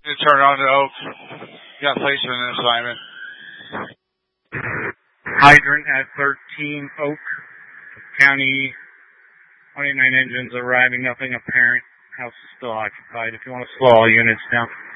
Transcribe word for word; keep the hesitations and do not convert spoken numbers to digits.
You turn on to Oak. You got placement in assignment. Hydrant at thirteen Oak. County twenty-nine engines arriving, nothing apparent. House is still occupied. If you want to slow all units down.